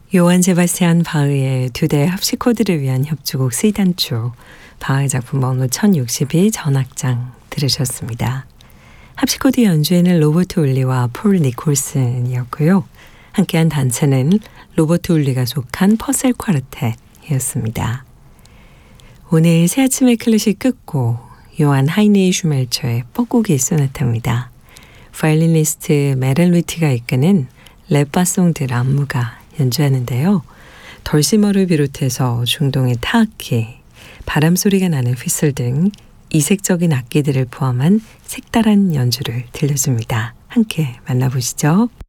요한 세바스찬 바흐의 두 대의 합시 코드를 위한 협주곡 C단조, 바흐의 작품 번호 1062 전악장 들으셨습니다. 합시 코드 연주에는 로버트 울리와 폴 니콜슨이었고요. 함께한 단체는 로버트 울리가 속한 퍼셀 쿼르텟이었습니다. 오늘 새 아침의 클래식 끝곡 요한 하이네히 슈멜처의 뻐꾸기 소나타입니다. 바이올리니스트 메렐 위티가 이끄는 랩바송 드 람무가 연주하는데요. 덜시머를 비롯해서 중동의 타악기, 바람소리가 나는 휘슬 등 이색적인 악기들을 포함한 색다른 연주를 들려줍니다. 함께 만나보시죠.